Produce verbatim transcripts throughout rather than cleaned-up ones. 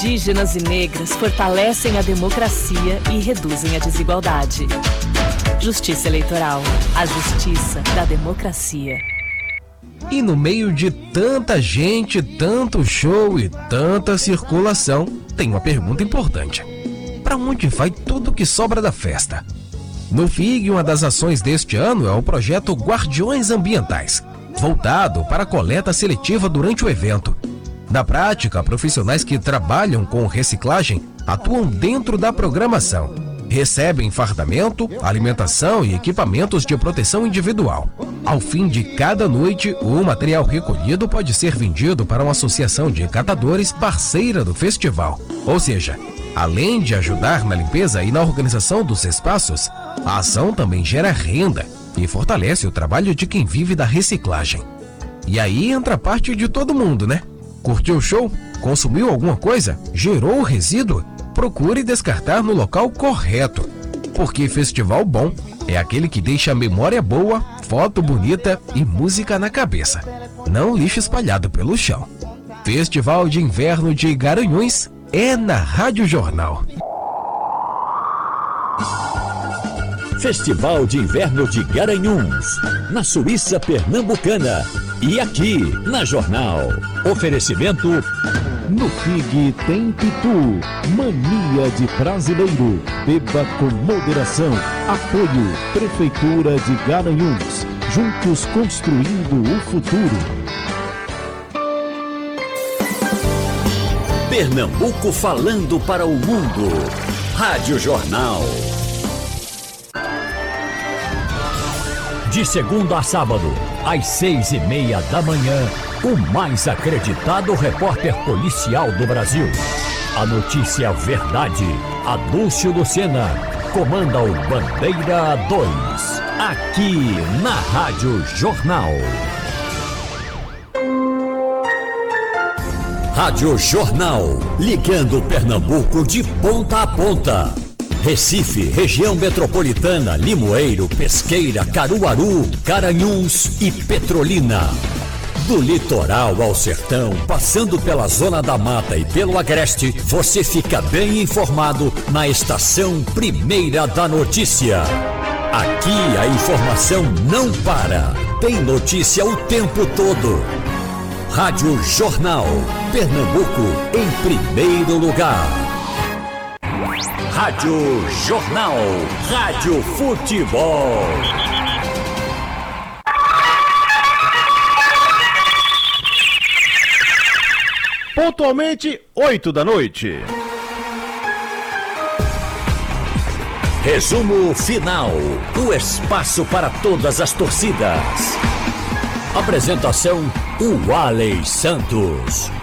Indígenas e negras fortalecem a democracia e reduzem a desigualdade. Justiça Eleitoral, a justiça da democracia. E no meio de tanta gente, tanto show e tanta circulação, tem uma pergunta importante. Para onde vai tudo que sobra da festa? No F I G, uma das ações deste ano é o projeto Guardiões Ambientais, voltado para a coleta seletiva durante o evento. Na prática, profissionais que trabalham com reciclagem atuam dentro da programação. Recebem fardamento, alimentação e equipamentos de proteção individual. Ao fim de cada noite, o material recolhido pode ser vendido para uma associação de catadores parceira do festival. Ou seja, além de ajudar na limpeza e na organização dos espaços, a ação também gera renda e fortalece o trabalho de quem vive da reciclagem. E aí entra a parte de todo mundo, né? Curtiu o show? Consumiu alguma coisa? Gerou o resíduo? Procure descartar no local correto. Porque festival bom é aquele que deixa a memória boa, foto bonita e música na cabeça. Não lixo espalhado pelo chão. Festival de Inverno de Garanhuns é na Rádio Jornal. Festival de Inverno de Garanhuns, na Suíça Pernambucana. E aqui, na Jornal. Oferecimento. No F I G tem Pitu, mania de brasileiro. Beba com moderação. Apoio, Prefeitura de Garanhuns. Juntos construindo o futuro. Pernambuco falando para o mundo. Rádio Jornal. De segunda a sábado, às seis e meia da manhã, o mais acreditado repórter policial do Brasil. A notícia verdade, Adúlcio Lucena, comanda o Bandeira dois, aqui na Rádio Jornal. Rádio Jornal, ligando Pernambuco de ponta a ponta. Recife, região metropolitana, Limoeiro, Pesqueira, Caruaru, Garanhuns e Petrolina. Do litoral ao sertão, passando pela Zona da Mata e pelo Agreste, você fica bem informado na estação Primeira da Notícia. Aqui a informação não para, tem notícia o tempo todo. Rádio Jornal, Pernambuco em primeiro lugar. Rádio Jornal, Rádio Futebol. Pontualmente, oito da noite. Resumo final, o espaço para todas as torcidas. Apresentação, o Alex Santos.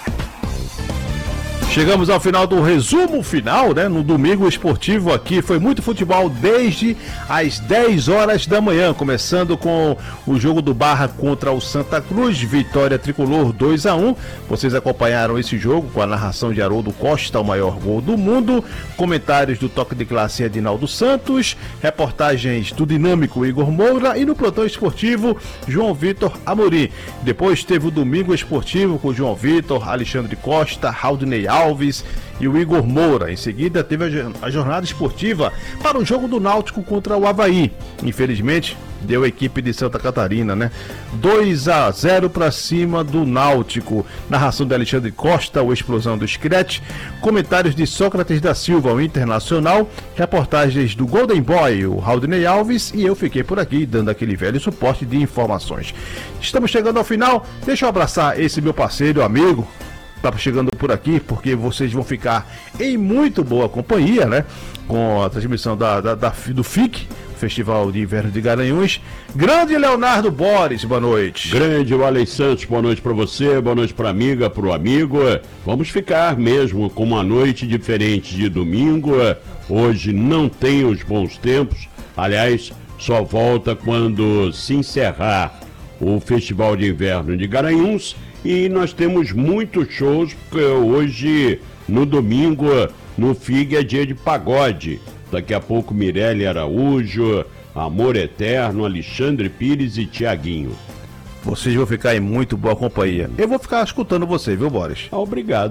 Chegamos ao final do resumo final, né? No domingo esportivo aqui foi muito futebol desde as dez horas da manhã, começando com o jogo do Barra contra o Santa Cruz, vitória tricolor dois a um. Vocês acompanharam esse jogo com a narração de Haroldo Costa, o maior gol do mundo, comentários do Toque de Classe Edinaldo Santos, reportagens do dinâmico Igor Moura e no plantão esportivo João Vitor Amorim. Depois teve o domingo esportivo com João Vitor, Alexandre Costa, Raudinei Alves Alves e o Igor Moura. Em seguida teve a jornada esportiva para o jogo do Náutico contra o Avaí. Infelizmente deu a equipe de Santa Catarina, né? dois a zero para cima do Náutico. Narração de Alexandre Costa, o Explosão do Scratch. Comentários de Sócrates da Silva, o Internacional. Reportagens do Golden Boy, o Raudinei Alves. E eu fiquei por aqui dando aquele velho suporte de informações. Estamos chegando ao final. Deixa eu abraçar esse meu parceiro, amigo. Tá chegando por aqui, porque vocês vão ficar em muito boa companhia, né? Com a transmissão da, da, da, do F I C, Festival de Inverno de Garanhuns. Grande Leonardo Boris, boa noite. Grande Alex Santos, boa noite para você, boa noite para amiga, para o amigo. Vamos ficar mesmo com uma noite diferente de domingo. Hoje não tem os bons tempos, aliás, só volta quando se encerrar o Festival de Inverno de Garanhuns. E nós temos muitos shows, porque hoje, no domingo, no F I G é dia de pagode. Daqui a pouco Mirelle Araújo, Amor Eterno, Alexandre Pires e Tiaguinho. Vocês vão ficar em muito boa companhia. Eu vou ficar escutando você, viu, Boris? Ah, obrigado.